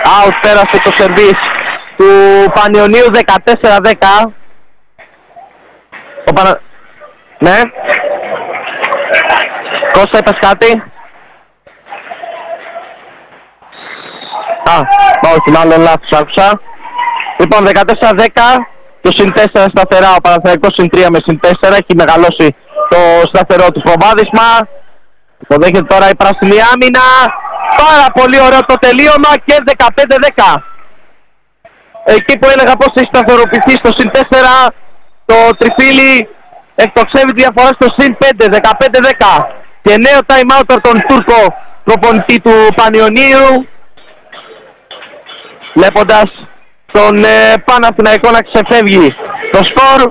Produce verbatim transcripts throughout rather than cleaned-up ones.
Out, πέρασε το σερβίς του Πανιωνίου δεκατέσσερα δέκα. Ο Πανα... Ναι. Κώστα, είπες κάτι? Α, όχι, μάλλον λάθος άκουσα. Λοιπόν, δεκατέσσερα δέκα, το συν τέσσερα σταθερά, ο Παναθηναϊκός συν τρία με συν τέσσερα, έχει μεγαλώσει το σταθερό του προβάδισμα. Υποδέχεται τώρα η πράσινη άμυνα, πάρα πολύ ωραίο το τελείωμα και δεκαπέντε δέκα. Εκεί που έλεγα πως έχει σταθεροποιηθεί στο συν τέσσερα, το τριφύλι εκτοξεύει τη διαφορά στο συν πέντε, δεκαπέντε δέκα. Και νέο time out από τον Τούρκο προπονητή του Πανιωνίου, βλέποντας τον ε, Παναθηναϊκό να ξεφεύγει το σκορ.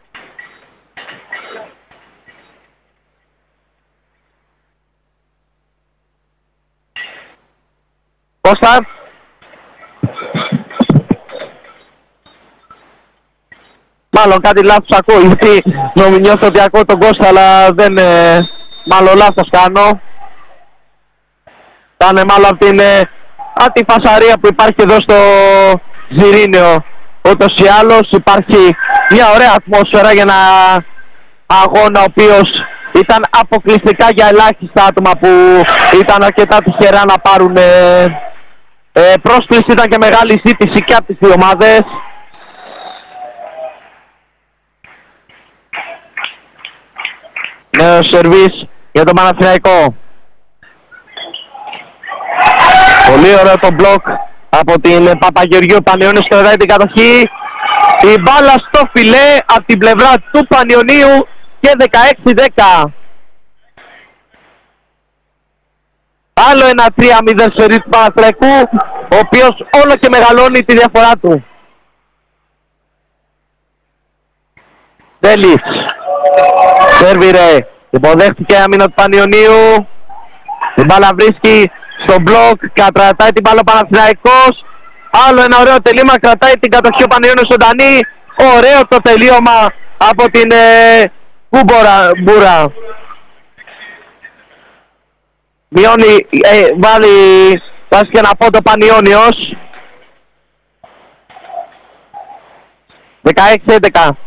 Κώστα. Μάλλον κάτι λάθος ακούω, γιατί νιώθω ότι ακούω τον Κώστα, αλλά δεν... Ε, μάλλον λάθος κάνω. Κάνε μάλλον από την... Ε, από τη φασαρία που υπάρχει εδώ στο Ζιρήνιο. Ούτως ή άλλως υπάρχει μια ωραία ατμόσφαιρα για ένα αγώνα ο οποίος ήταν αποκλειστικά για ελάχιστα άτομα που ήταν αρκετά τυχερά να πάρουν ε, ε, πρόσκληση. Ήταν και μεγάλη ζήτηση και από τις δύο ομάδες. Νέο σερβίς για τον Παναθηναϊκό. Πολύ ωραίο το μπλοκ από την Παπαγεωργίου. Πανιώνιος κρατάει την κατοχή. Η μπάλα στο φιλέ από την πλευρά του Πανιωνίου και δεκαέξι δέκα. Άλλο ένα τρία μηδέν σερί του Παναθηναϊκού, ο οποίος όλο και μεγαλώνει τη διαφορά του. Τέλης. Σέρβιρε. Υποδέχτηκε άμυνα του Πανιωνίου. Η μπάλα βρίσκει στο μπλοκ, κρατάει την μπάλα ο Παναθηναϊκός. Άλλο ένα ωραίο τελείωμα, κρατάει την κατοχή ο Πανιώνιος ζωντανή. Ωραίο το τελείωμα από την ε, Κούμπορα Μπούρα. Μειώνει, ε, βάλει, βάζει και ένα πόντο Πανιώνιος. δεκαέξι έντεκα.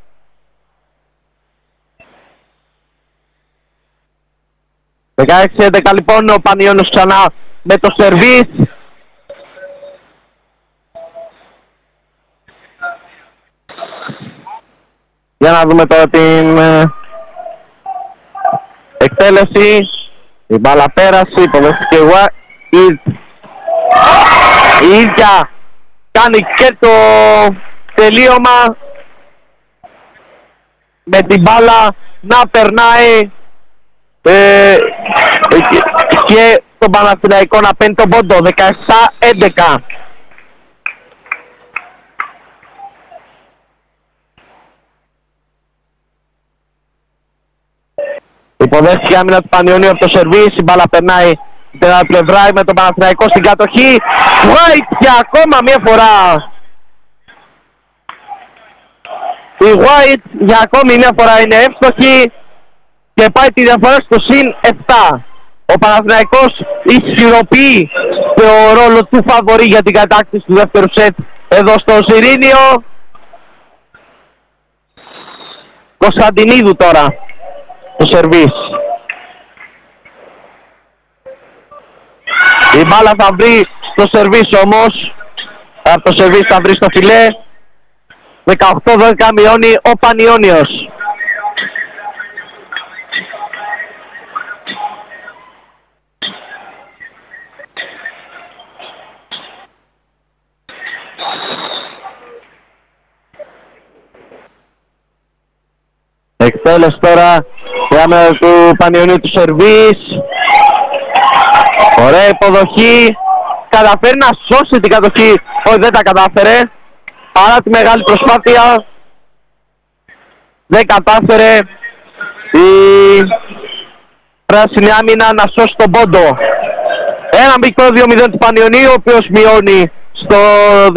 δεκαέξι έντεκα λοιπόν, ο Πανιώνιος ξανά με το σερβίς. Για να δούμε τώρα την ε, εκτέλεση. Η μπάλα πέρασε, υποδέχτηκε η η ίδια κάνει και το τελείωμα με την μπάλα να περνάει ε, και, και τον Παναθηναϊκό να παίρνει τον πόντο. Δεκαεπτά έντεκα. Υποδέχτηκε άμυνα του Πανιωνίου από το σερβίς. Η μπάλα περνάει την πλευρά με τον Παναθηναϊκό στην κατοχή. White για ακόμα μία φορά. Η White για ακόμη μία φορά είναι εύστοχη και πάει τη διαφορά στο συν επτά. Ο Παναθηναϊκός ισχυροποιεί το ρόλο του φαβορί για την κατάκτηση του δεύτερου σετ εδώ στο Ζιρήνιο. Κωνσταντινίδου τώρα το σερβίς. Η μπάλα θα βρει στο σερβίς όμως. Από το σερβίς θα βρει στο φιλέ. δεκαοκτώ δώδεκα μειώνει ο Πανιώνιος. Εκτέλεση τώρα για του Πανιωνίου του σερβίς. Ωραία υποδοχή. Καταφέρει να σώσει την κατοχή. Όχι, δεν τα κατάφερε. Παρά τη μεγάλη προσπάθεια δεν κατάφερε η πράσινη άμυνα να σώσει τον πόντο. Ένα μικρό δύο μηδέν του Πανιωνίου, ο οποίος μειώνει στο